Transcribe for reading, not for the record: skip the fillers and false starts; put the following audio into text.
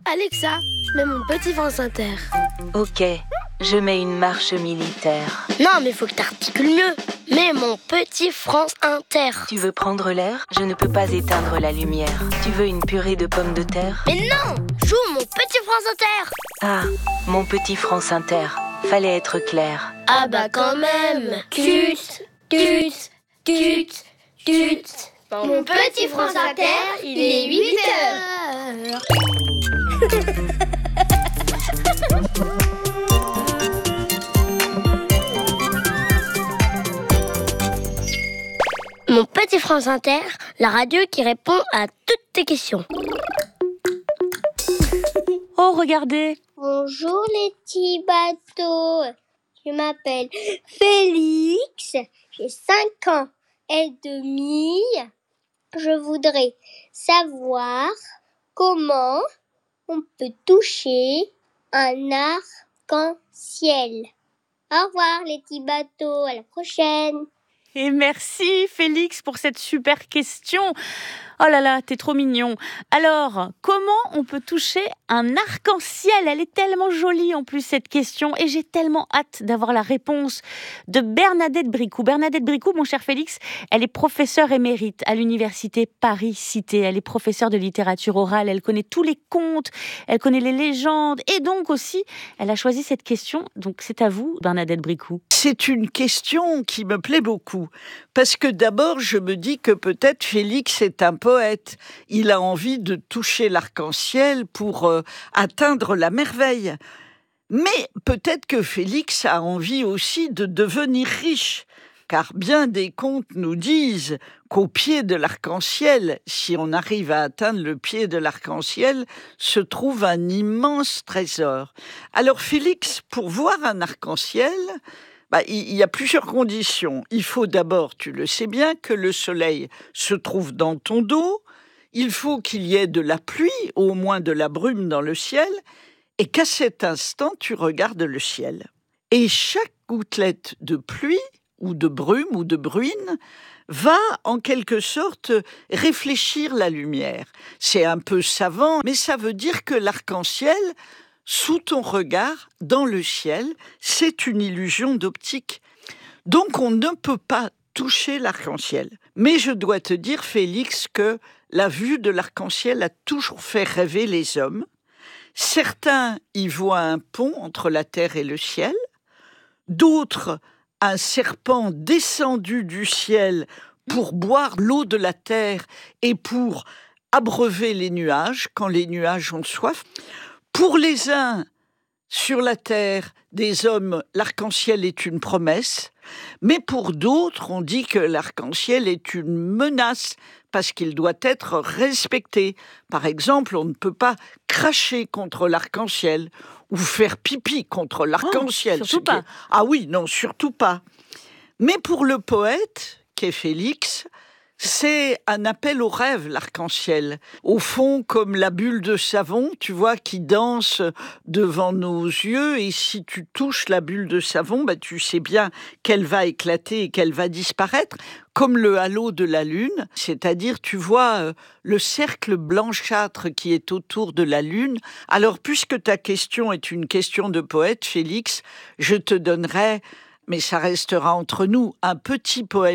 Alexa, mets mon petit France Inter. Ok, je mets une marche militaire. Non, mais faut que t'articules mieux. Mets mon petit France Inter. Tu veux prendre l'air? Je ne peux pas éteindre la lumière. Tu veux une purée de pommes de terre? Mais non, joue mon petit France Inter. Ah, mon petit France Inter. Fallait être clair. Ah bah quand même. Tut, tut, tut, tut. Mon petit France Inter, il est 8 heures. Mon petit France Inter, la radio qui répond à toutes tes questions. Oh, regardez! Bonjour les petits bateaux. Je m'appelle Félix, j'ai 5 ans et demi. Je voudrais savoir comment on peut toucher un arc-en-ciel. Au revoir les petits bateaux, à la prochaine. Et merci Félix pour cette super question. Oh là là, t'es trop mignon. Alors, comment on peut toucher un arc-en-ciel? Elle est tellement jolie en plus cette question et j'ai tellement hâte d'avoir la réponse de Bernadette Bricou. Bernadette Bricou, mon cher Félix, elle est professeure émérite à l'université Paris-Cité. Elle est professeure de littérature orale, elle connaît tous les contes, elle connaît les légendes et donc aussi, elle a choisi cette question. Donc c'est à vous, Bernadette Bricou. C'est une question qui me plaît beaucoup, parce que d'abord, je me dis que peut-être Félix est un poète. Il a envie de toucher l'arc-en-ciel pour atteindre la merveille. Mais peut-être que Félix a envie aussi de devenir riche, car bien des contes nous disent qu'au pied de l'arc-en-ciel, si on arrive à atteindre le pied de l'arc-en-ciel, se trouve un immense trésor. Alors Félix, pour voir un arc-en-ciel, il y a plusieurs conditions. Il faut d'abord, tu le sais bien, que le soleil se trouve dans ton dos. Il faut qu'il y ait de la pluie, au moins de la brume dans le ciel, et qu'à cet instant, tu regardes le ciel. Et chaque gouttelette de pluie, ou de brume, ou de bruine, va en quelque sorte réfléchir la lumière. C'est un peu savant, mais ça veut dire que l'arc-en-ciel, sous ton regard, dans le ciel, c'est une illusion d'optique. Donc on ne peut pas toucher l'arc-en-ciel. Mais je dois te dire, Félix, que la vue de l'arc-en-ciel a toujours fait rêver les hommes. Certains y voient un pont entre la terre et le ciel, d'autres un serpent descendu du ciel pour boire l'eau de la terre et pour abreuver les nuages quand les nuages ont soif. Pour les uns, sur la terre des hommes, l'arc-en-ciel est une promesse, mais pour d'autres, on dit que l'arc-en-ciel est une menace parce qu'il doit être respecté. Par exemple, on ne peut pas cracher contre l'arc-en-ciel ou faire pipi contre l'arc-en-ciel. Surtout pas. Ah oui, non, surtout pas. Mais pour le poète, qu'est Félix, c'est un appel au rêve, l'arc-en-ciel. Au fond, comme la bulle de savon, tu vois, qui danse devant nos yeux. Et si tu touches la bulle de savon, tu sais bien qu'elle va éclater et qu'elle va disparaître. Comme le halo de la lune, c'est-à-dire, tu vois, le cercle blanchâtre qui est autour de la lune. Alors, puisque ta question est une question de poète, Félix, je te donnerai, mais ça restera entre nous, un petit poème